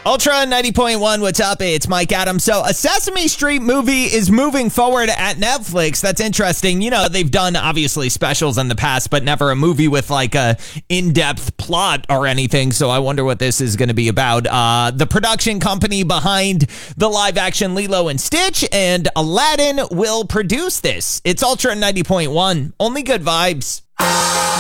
Ultra 90.1, what's up? It's Mike Adams. So a Sesame Street movie is moving forward at Netflix. That's interesting. You know, they've done obviously specials in the past, but never a movie with like a in-depth plot or anything. So I wonder what this is going to be about. The production company behind the live-action Lilo and Stitch and Aladdin will produce this. It's Ultra 90.1. Only good vibes.